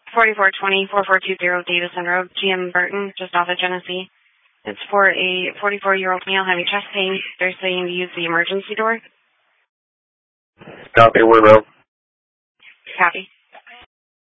4420-4420 Davison Road, GM Burton, just off of Genesee. It's for a 44-year-old male having chest pain. They're saying to use the emergency door. Copy, we're row. Copy.